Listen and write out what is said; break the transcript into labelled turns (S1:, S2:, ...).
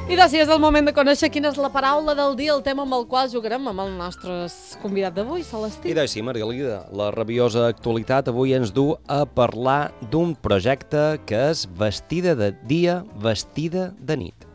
S1: I doncs sí, és el moment de conèixer quina és la paraula del dia, el tema amb el qual jugarem amb el nostre convidat d'avui, Celestí.
S2: I doncs sí, Margalida, la rabiosa actualitat avui ens du a parlar d'un projecte que és vestida de dia, vestida de nit.